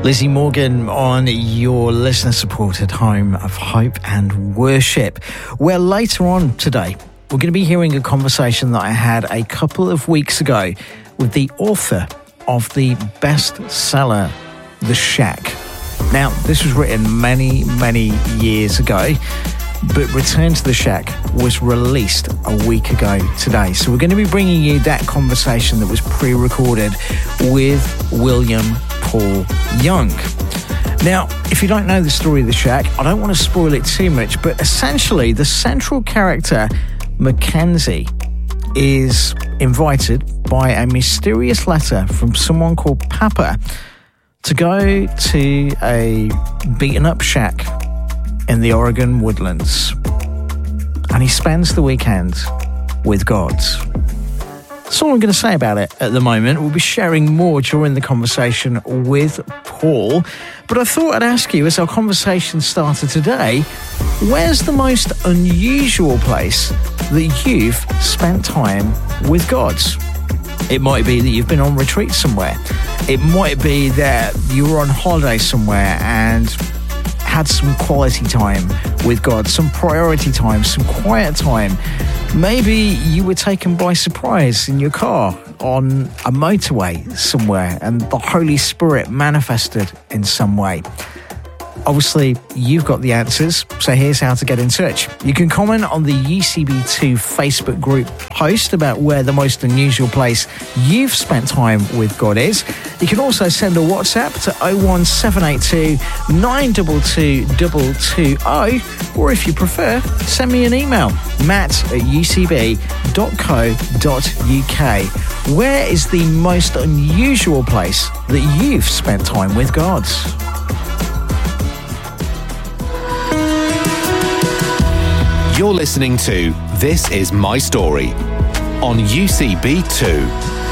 Lizzie Morgan on your listener-supported home of hope and worship, where later on today we're going to be hearing a conversation that I had a couple of weeks ago with the author of the bestseller, The Shack. Now, this was written many, many years ago, but Return to the Shack was released a week ago today. So we're going to be bringing you that conversation that was pre-recorded with William Paul Young. Now, if you don't know the story of The Shack, I don't want to spoil it too much, but essentially the central character, Mackenzie, is invited by a mysterious letter from someone called Papa to go to a beaten-up shack in the Oregon woodlands. And he spends the weekend with God. That's all I'm going to say about it at the moment. We'll be sharing more during the conversation with Paul. But I thought I'd ask you, as our conversation started today, where's the most unusual place that you've spent time with God? It might be that you've been on retreat somewhere. It might be that you were on holiday somewhere and had some quality time with God, some priority time, some quiet time. Maybe you were taken by surprise in your car on a motorway somewhere and the Holy Spirit manifested in some way. Obviously, you've got the answers, so here's how to get in touch. You can comment on the UCB2 Facebook group post about where the most unusual place you've spent time with God is. You can also send a WhatsApp to 01782 922 220, or if you prefer, send me an email, matt@ucb.co.uk. Where is the most unusual place that you've spent time with God? You're listening to This Is My Story on UCB2.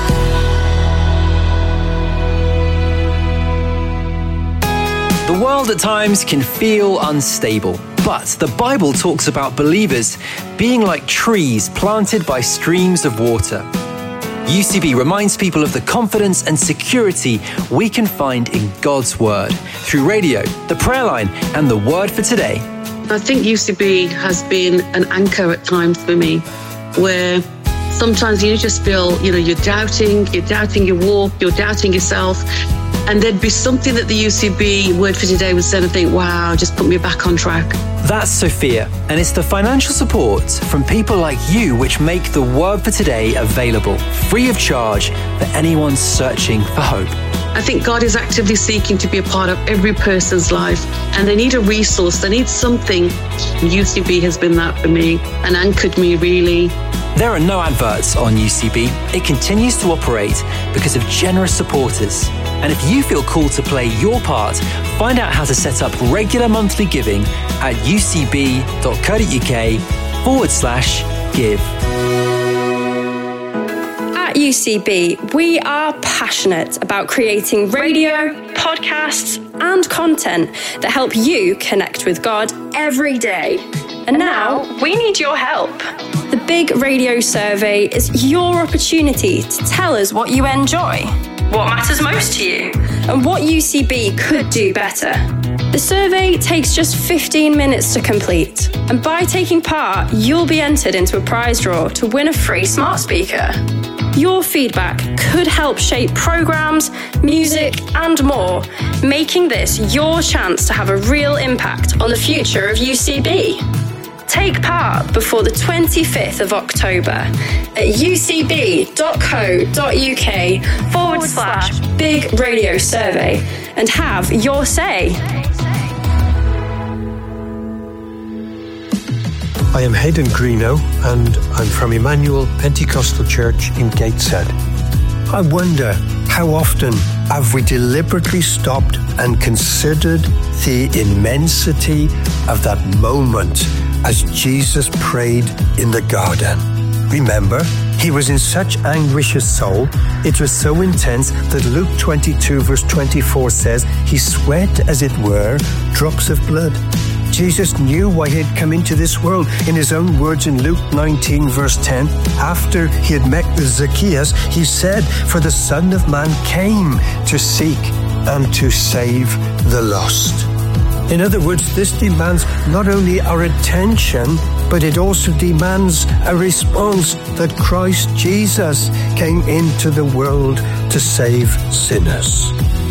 The world at times can feel unstable, but the Bible talks about believers being like trees planted by streams of water. UCB reminds people of the confidence and security we can find in God's Word through radio, the prayer line, and the Word for Today. I think UCB has been an anchor at times for me, where sometimes you just feel, you're doubting your walk, you're doubting yourself, and there'd be something that the UCB Word for Today would say and think, wow, just put me back on track. That's Sophia, and it's the financial support from people like you which make the Word for Today available, free of charge, for anyone searching for hope. I think God is actively seeking to be a part of every person's life, and they need a resource, they need something. UCB has been that for me and anchored me, really. There are no adverts on UCB. It continues to operate because of generous supporters. And if you feel called to play your part, find out how to set up regular monthly giving at ucb.co.uk/give. At UCB, we are passionate about creating radio, podcasts, and content that help you connect with God every day. And now, we need your help. The Big Radio Survey is your opportunity to tell us what you enjoy, what matters most to you, and what UCB could do better. The survey takes just 15 minutes to complete, and by taking part, you'll be entered into a prize draw to win a free smart speaker. Your feedback could help shape programs, music, and more, making this your chance to have a real impact on the future of UCB. Take part before the 25th of October at ucb.co.uk/Big Radio Survey and have your say. I am Hayden Greeno, and I'm from Emmanuel Pentecostal Church in Gateshead. I wonder, how often have we deliberately stopped and considered the immensity of that moment as Jesus prayed in the garden? Remember, he was in such anguish of soul, it was so intense that Luke 22 verse 24 says he sweat, as it were, drops of blood. Jesus knew why he had come into this world. In his own words in Luke 19 verse 10, after he had met with Zacchaeus, he said, "For the Son of Man came to seek and to save the lost. In other words, this demands not only our attention, but it also demands a response that Christ Jesus came into the world to save sinners.